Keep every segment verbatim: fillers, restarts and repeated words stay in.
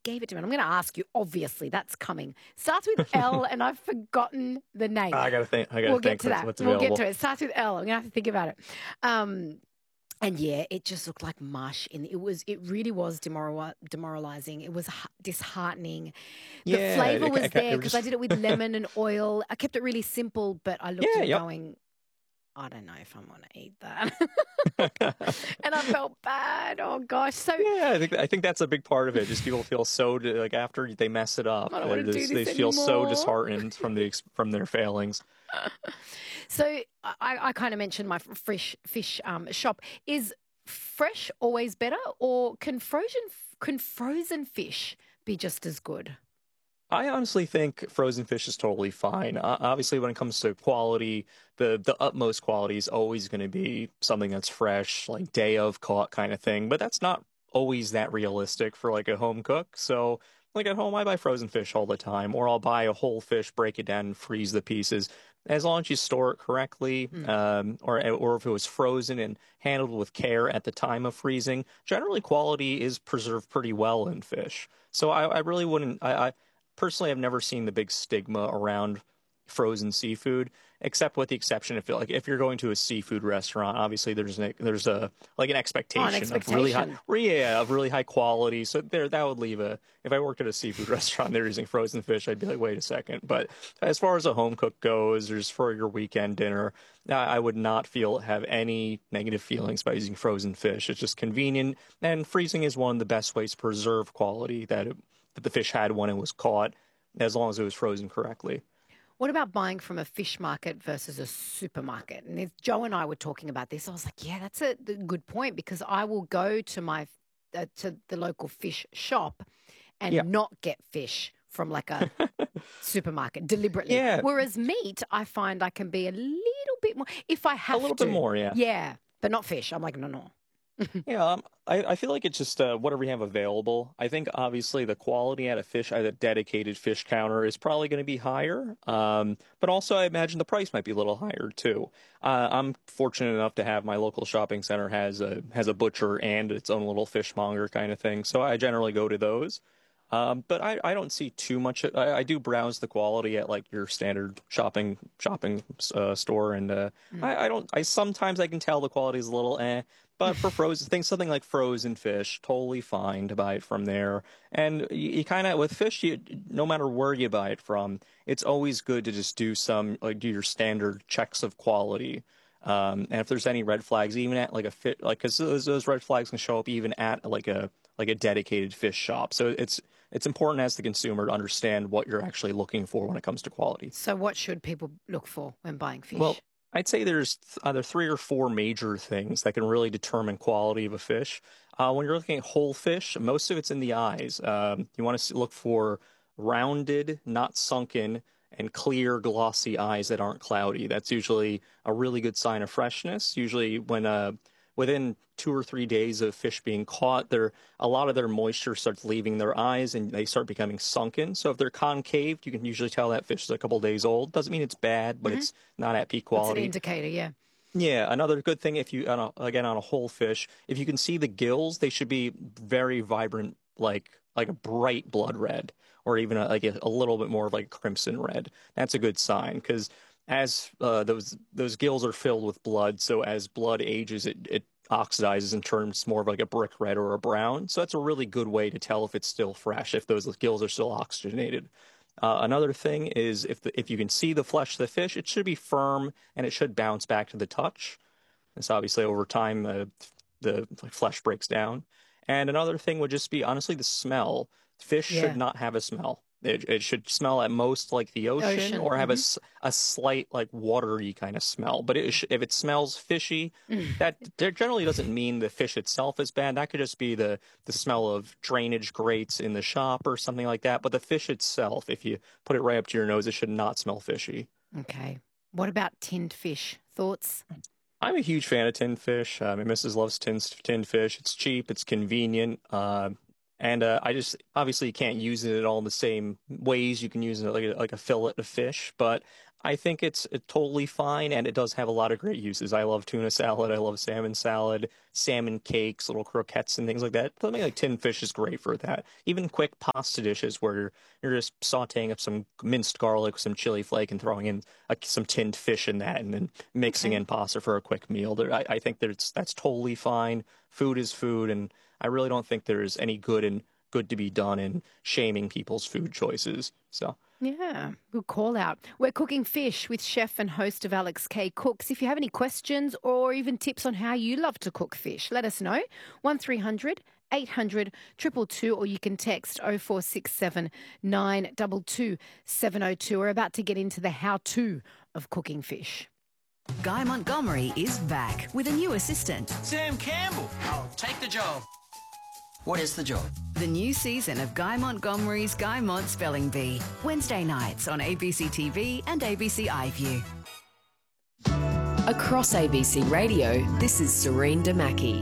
gave it to me. And I'm going to ask you, obviously, that's coming. Starts with L, and I've forgotten the name. I gotta think. I gotta We'll think get to what's, that. what's We'll available. get to it. It starts with L. I'm going to have to think about it. Um, and yeah, it just looked like mush. In it was. It really was demoral, demoralizing. It was h- disheartening. The Yeah, flavor it, was it, there it because I just did it with lemon and oil. I kept it really simple, but I looked yeah, at it yep. going, I don't know if I'm going to eat that. And I felt bad. Oh gosh. So Yeah, I think I think that's a big part of it. Just people feel so like after they mess it up, I don't they're want to do just, they this feel so anymore. disheartened from the ex- from their failings. So I, I kind of mentioned my fresh fish um, shop. Is fresh always better, or can frozen can frozen fish be just as good? I honestly think frozen fish is totally fine. Uh, obviously, when it comes to quality, the the utmost quality is always going to be something that's fresh, like day of caught kind of thing. But that's not always that realistic for like a home cook. So, like at home, I buy frozen fish all the time, or I'll buy a whole fish, break it down, and freeze the pieces. As long as you store it correctly, Mm. um, or or if it was frozen and handled with care at the time of freezing, generally quality is preserved pretty well in fish. So I, I really wouldn't. I, I personally, I've never seen the big stigma around frozen seafood, except with the exception if like if you're going to a seafood restaurant, obviously there's an, there's a like an Oh, an expectation of really high, expectation. yeah, of really high quality. So there, that would leave a. If I worked at a seafood restaurant, they're using frozen fish, I'd be like, wait a second. But as far as a home cook goes, or just for your weekend dinner, I I would not feel have any negative feelings by using frozen fish. It's just convenient, and freezing is one of the best ways to preserve quality that it, that the fish had when it was caught, as long as it was frozen correctly. What about buying from a fish market versus a supermarket? And if Joe and I were talking about this, I was like, yeah, that's a th- good point because I will go to my uh, to the local fish shop Yeah. and not get fish from like a supermarket deliberately. Yeah, Whereas meat, I find I can be a little bit more if I a have little bit to. more, yeah. Yeah, but not fish. I'm like, no, no. Yeah, um, I, I feel like it's just uh, whatever you have available. I think obviously the quality at a fish at a dedicated fish counter is probably going to be higher. Um, but also I imagine the price might be a little higher too. Uh, I'm fortunate enough to have my local shopping center has a has a butcher and its own little fishmonger kind of thing. So I generally go to those. Um, but I, I don't see too much. I, I do browse the quality at like your standard shopping shopping uh, store, and uh, Mm. I, I don't. I sometimes I can tell the quality is a little eh. But for frozen things, something like frozen fish, totally fine to buy it from there. And you, you kind of with fish, you no matter where you buy it from, it's always good to just do some like do your standard checks of quality. Um, and if there's any red flags, even at like a fit, like because those, those red flags can show up even at like a like a dedicated fish shop. So it's it's important as the consumer to understand what you're actually looking for when it comes to quality. So, what should people look for when buying Well, fish? I'd say there's th- either three or four major things that can really determine quality of a fish. Uh, when you're looking at whole fish, most of it's in the eyes. Um, you want to look for rounded, not sunken, and clear, glossy eyes that aren't cloudy. That's usually a really good sign of freshness. Usually, when uh, within two or three days of fish being caught, they're a lot of their moisture starts leaving their eyes and they start becoming sunken. So if they're concaved, you can usually tell that fish is a couple days old. Doesn't mean it's bad, but Hmm. it's not at peak That's an quality. indicator, yeah. Yeah, another good thing if you on a, again on a whole fish, if you can see the gills, they should be very vibrant, like like a bright blood red, or even a, like a, a little bit more of like crimson red. That's a good sign because as uh, those those gills are filled with blood, so as blood ages, it it oxidizes and turns more of like a brick red or a brown. So that's a really good way to tell if it's still fresh, if those gills are still oxygenated. Uh, another thing is if the, if you can see the flesh of the fish, it should be firm and it should bounce back to the touch. It's obviously over time uh, the flesh breaks down. And another thing would just be honestly the smell. Fish should Yeah. not have a smell. It, it should smell at most like the ocean Ocean. or have a, Hmm. s- a slight like watery kind of smell. But it, sh- if it smells fishy, that that generally doesn't mean the fish itself is bad. That could just be the the smell of drainage grates in the shop or something like that. But the fish itself, if you put it right up to your nose, it should not smell fishy. Okay. What about tinned fish? Thoughts? I'm a huge fan of tinned fish. Uh, my missus loves tinned, tinned fish. It's cheap, it's convenient, uh, and uh, I just obviously you can't use it all in the same ways you can use it like a, like a fillet of fish. But I think it's uh, totally fine, and it does have a lot of great uses. I love tuna salad. I love salmon salad, salmon cakes, little croquettes, and things like that. Something like tinned fish is great for that. Even quick pasta dishes where you're, you're just sautéing up some minced garlic, some chili flake, and throwing in a, some tinned fish in that, and then mixing Okay. in pasta for a quick meal. There, I, I think that's that's totally fine. Food is food, and I really don't think there's any good and good to be done in shaming people's food choices. So. Yeah, good call out. We're cooking fish with chef and host of Alex K Cooks. If you have any questions or even tips on how you love to cook fish, let us know. one three hundred eight hundred two two two, or you can text oh four six seven nine two two seven oh two. We're about to get into the how-to of cooking fish. Guy Montgomery is back with a new assistant. Sam Campbell. I'll take the job. What is the job? The new season of Guy Montgomery's Guy Mont Spelling Bee. Wednesday nights on A B C T V and A B C iView. Across A B C Radio, this is Serene Damaki.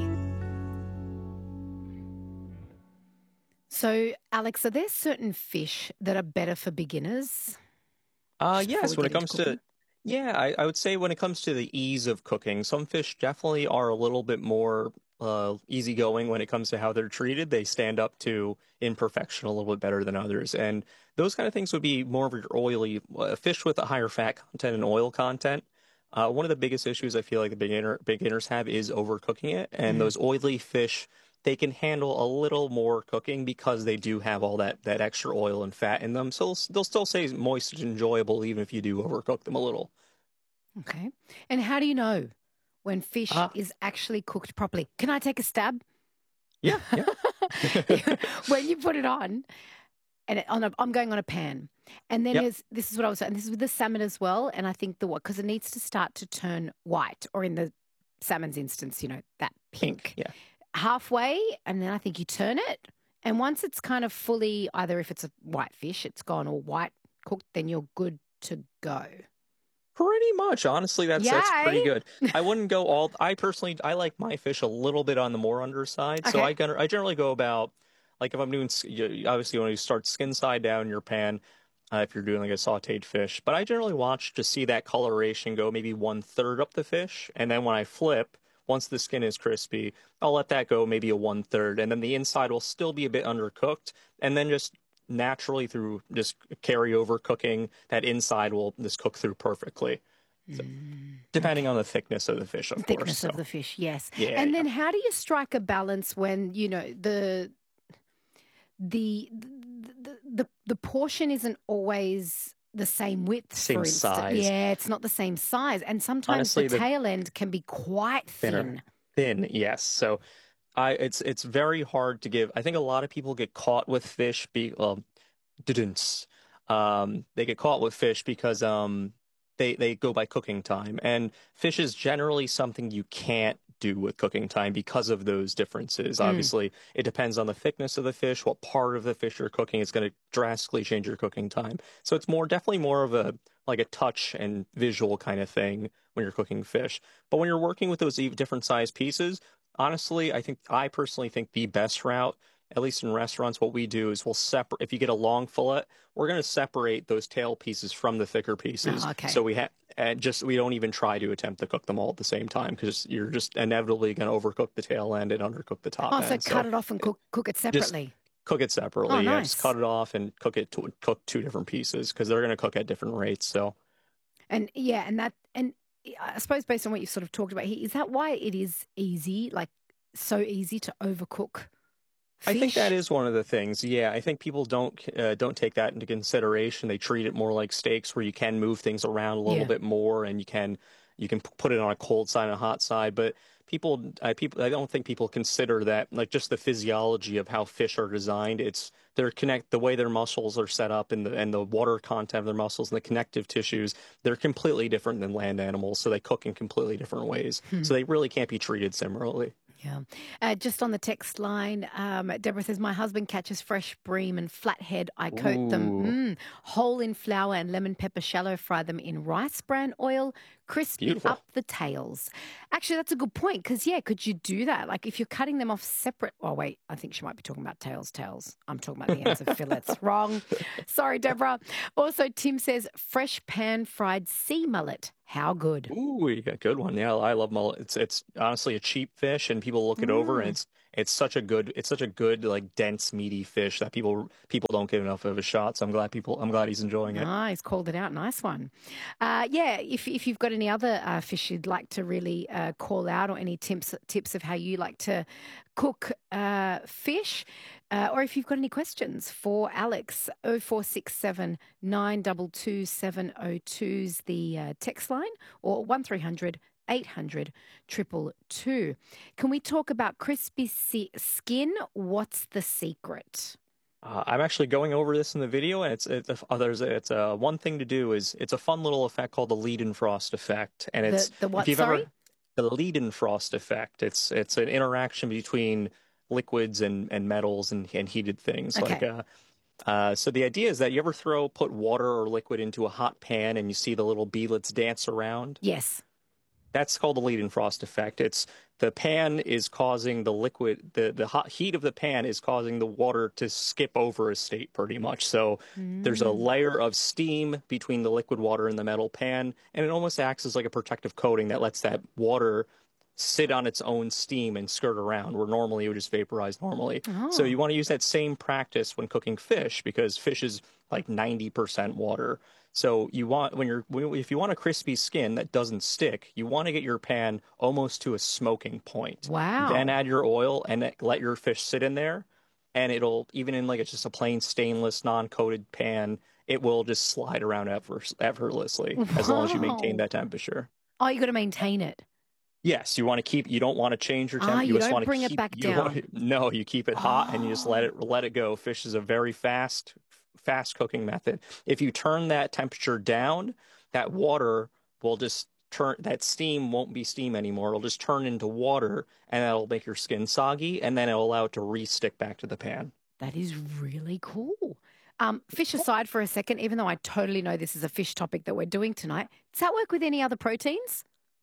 So, Alex, are there certain fish that are better for beginners? Uh, Just before yes, we when get it comes into to, cooking? yeah, I, I would say when it comes to the ease of cooking, some fish definitely are a little bit more uh, easygoing when it comes to how they're treated. They stand up to imperfection a little bit better than others. And those kind of things would be more of your oily uh, fish with a higher fat content and oil content. Uh, one of the biggest issues I feel like the beginner beginners have is overcooking it. And those oily fish, they can handle a little more cooking because they do have all that, that extra oil and fat in them. So they'll, they'll still stay moist and enjoyable even if you do overcook them a little. Okay. And how do you know when fish Uh, is actually cooked properly? Can I take a stab? yeah, yeah. When you put it on, and it, on a, I'm going on a pan, and then Yep. there's, this is what I was saying. This is with the salmon as well, and I think the what because it needs to start to turn white, or in the salmon's instance, you know, that pink. Yeah. Halfway, and then I think you turn it, and once it's kind of fully, either if it's a white fish, it's gone all white cooked, then you're good to go. Pretty much, honestly, that's that's pretty Yay. good. I wouldn't go all. I personally, I like my fish a little bit on the more underside, so Okay. I gen- I generally go about like if I'm doing s- you- obviously when you start skin side down in your pan, uh, if you're doing like a sautéed fish, but I generally watch to see that coloration go maybe one third up the fish, and then when I flip, once the skin is crispy, I'll let that go maybe a one third, and then the inside will still be a bit undercooked, and then just naturally through just carryover cooking, that inside will just cook through perfectly. So, depending on the thickness of the fish, of Thickness course. So, of the fish, yes. yeah, And yeah. then how do you strike a balance when, you know, the the the the, the portion isn't always the same width, Same for instance. size. Yeah, it's not the same size. And sometimes Honestly, the the tail end can be quite thinner. thin. Thin, yes. So I it's it's very hard to give. I think a lot of people get caught with fish be um didn't. Um they get caught with fish because um they they go by cooking time. And fish is generally something you can't do with cooking time because of those differences. Mm. Obviously, it depends on the thickness of the fish, what part of the fish you're cooking. It's going to drastically change your cooking time. So it's more definitely more of a like a touch and visual kind of thing when you're cooking fish. But when you're working with those e- different size pieces, honestly, I think I personally think the best route, at least in restaurants, what we do is we'll separate. If you get a long fillet, we're going to separate those tail pieces from the thicker pieces. Oh, okay. So we have and just we don't even try to attempt to cook them all at the same time because you're just inevitably going to overcook the tail end and undercook the top Oh, so end. cut it off and cook cook it separately. Cook it separately. Oh, Yeah, nice. just cut it off and cook it to cook two different pieces because they're going to cook at different rates. So And yeah, and that and I suppose based on what you sort of talked about here, is that why it is easy, like so easy to overcook fish? I think that is one of the things. Yeah, I think people don't uh, don't take that into consideration. They treat it more like steaks, where you can move things around a little Yeah. bit more, and you can you can p- put it on a cold side and a hot side. But people, I people, I don't think people consider that, like just the physiology of how fish are designed. It's they're connect the way their muscles are set up, and the and the water content of their muscles and the connective tissues. They're completely different than land animals, so they cook in completely different ways. Hmm. So they really can't be treated similarly. Yeah. Uh, just on the text line, um, Deborah says, my husband catches fresh bream and flathead. I coat them Ooh. mm, whole in flour and lemon pepper, shallow fry them in rice bran oil, Crispy Beautiful. up the tails. Actually, that's a good point because, yeah, could you do that? Like if you're cutting them off separate. Oh, wait, I think she might be talking about tails, tails. I'm talking about the ends of fillets. Wrong. Sorry, Deborah. Also, Tim says fresh pan fried sea mullet. How good? Ooh, you got a good one. Yeah, I love mullet. It's it's honestly a cheap fish, and people look it over, and Mm. it's it's such a good it's such a good like dense meaty fish that people people don't give enough of a shot. So I'm glad people I'm glad he's enjoying it. Ah, he's called it out. Nice one. Uh, yeah, if if you've got any other uh, fish you'd like to really uh, call out, or any tips tips of how you like to cook uh, fish, uh, or if you've got any questions for Alex, oh four six seven nine two two seven oh two's the uh, text line, or one three hundred eight hundred two two two. Can we talk about crispy si- skin? What's the secret? Uh, I'm actually going over this in the video, and it's it's a, there's a, it's a one thing to do is it's a fun little effect called the Leidenfrost effect, and it's The the what? if you've Sorry. ever the Leidenfrost effect. It's it's an interaction between liquids and, and metals and, and heated things. Okay. Like uh, uh, so the idea is that you ever throw put water or liquid into a hot pan and you see the little beadlets dance around. Yes. That's called the Leidenfrost effect. It's the pan is causing the liquid, the, the hot heat of the pan is causing the water to skip over a state pretty much. So there's a layer of steam between the liquid water and the metal pan, and it almost acts as like a protective coating that lets that water sit on its own steam and skirt around, where normally it would just vaporize normally. So Oh. you want to use that same practice when cooking fish, because fish is like ninety percent water. So you want when you're if you want a crispy skin that doesn't stick, you want to get your pan almost to a smoking point. Wow. Then add your oil and let your fish sit in there, and it'll, even in like it's just a plain stainless non-coated pan, it will just slide around effort, effortlessly as long as you maintain Wow. that temperature. Oh, you got to maintain it. Yes, you want to keep. You don't want to change your Ah, temp. you just don't want to bring it keep, back you want- down. no, you keep it hot and you just let Oh. it let it go. Fish is a very fast, fast cooking method. If you turn that temperature down, that water will just turn. That steam won't be steam anymore. It'll just turn into water, and that'll make your skin soggy, and then it'll allow it to re-stick back to the pan. That is really cool. Um, fish aside for a second, even though I totally know this is a fish topic that we're doing tonight, does that work with any other proteins?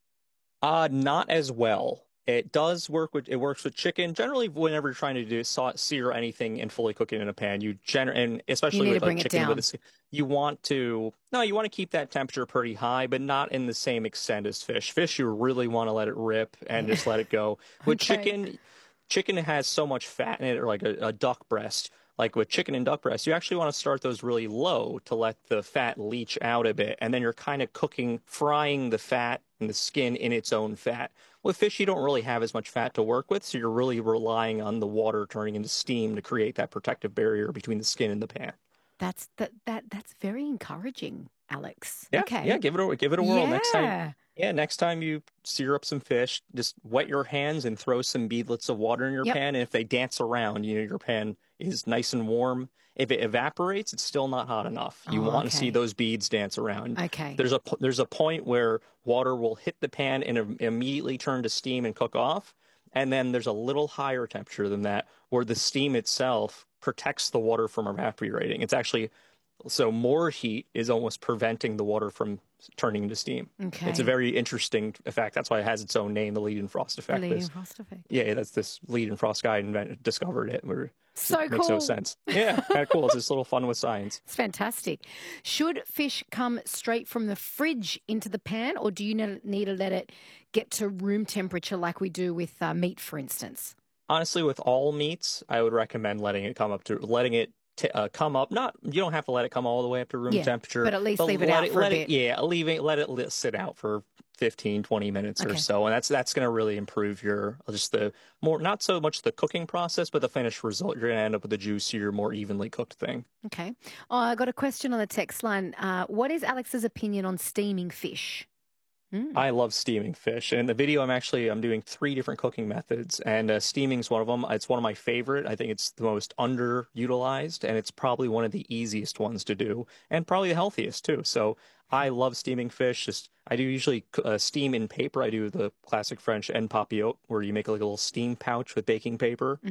Uh, not as well. It does work with it works with chicken. Generally, whenever you're trying to do saw, sear anything and fully cook it in a pan, you gener and especially need with to bring like it chicken with down. a, se- you want to no, you want to keep that temperature pretty high, but not in the same extent as fish. Fish, you really want to let it rip and just let it go. With Okay. chicken, chicken has so much fat in it, or like a, a duck breast. Like with chicken and duck breast, you actually want to start those really low to let the fat leach out a bit, and then you're kind of cooking, frying the fat and the skin in its own fat. With fish, you don't really have as much fat to work with, so you're really relying on the water turning into steam to create that protective barrier between the skin and the pan. That's that that that's very encouraging, Alex. Yeah, Okay. yeah, give it a give it a whirl next time. Yeah. Yeah, next time you sear up some fish, just wet your hands and throw some beadlets of water in your Yep. pan. And if they dance around, you know, your pan is nice and warm. If it evaporates, it's still not hot enough. You Oh, want to see okay. those beads dance around. Okay. There's a po- there's a point where water will hit the pan and im- immediately turn to steam and cook off. And then there's a little higher temperature than that where the steam itself protects the water from evaporating. It's actually so more heat is almost preventing the water from turning into steam. Okay. It's a very interesting effect. That's why it has its own name, the Leidenfrost effect. Leading This- frost effect. yeah, that's this Leidenfrost guy invented, discovered it. Where So it makes cool. no sense. Yeah, kind of cool. It's just a little fun with science. It's fantastic. Should fish come straight from the fridge into the pan, or do you ne- need to let it get to room temperature like we do with uh, meat, for instance? Honestly, with all meats, I would recommend letting it come up to letting it t- uh, come up. Not you don't have to let it come all the way up to room Yeah, temperature, but at least leave it let out for a let bit. It, yeah, leave it, let it li- sit out for fifteen, twenty minutes or Okay. so, and that's that's going to really improve your just the more not so much the cooking process, but the finished result. You're going to end up with a juicier, more evenly cooked thing. Okay. Oh, I got a question on the text line. Uh, what is Alex's opinion on steaming fish? Mm. I love steaming fish. And in the video, I'm actually I'm doing three different cooking methods, and uh, steaming is one of them. It's one of my favorite. I think it's the most underutilized, and it's probably one of the easiest ones to do, and probably the healthiest too. So I love steaming fish. Just I do usually uh, steam in paper. I do the classic French en papillote, where you make like a little steam pouch with baking paper. Mhm.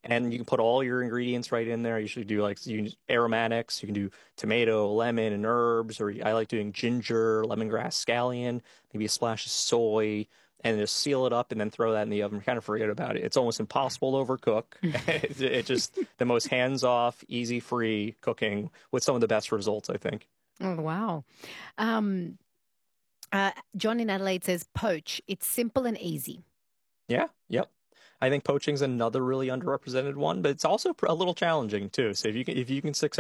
and you can put all your ingredients right in there. I usually do like you use aromatics. You can do tomato, lemon, and herbs, or I like doing ginger, lemongrass, scallion, maybe a splash of soy, and just seal it up and then throw that in the oven. Kind of forget about it. It's almost impossible to overcook. It's it just the most hands-off, easy-free cooking with some of the best results, I think. Oh, wow. Um, uh, John in Adelaide says poach. It's simple and easy. Yeah, yep. I think poaching's another really underrepresented one, but it's also a little challenging too. So if you can if you can successfully